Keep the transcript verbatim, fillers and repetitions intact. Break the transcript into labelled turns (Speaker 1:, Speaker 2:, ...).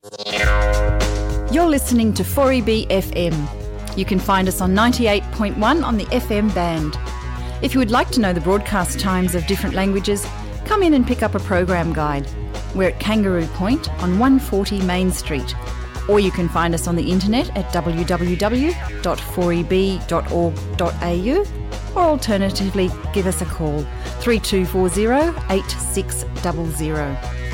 Speaker 1: You're listening to four E B F M. You can find us on ninety-eight point one on the F M band. If you would like to know the broadcast times of different languages, come in and pick up a program guide. We're at Kangaroo Point on one forty Main Street. Or you can find us on the internet at w w w dot four e b dot org dot a u, or alternatively give us a call three two four zero eight six zero zero.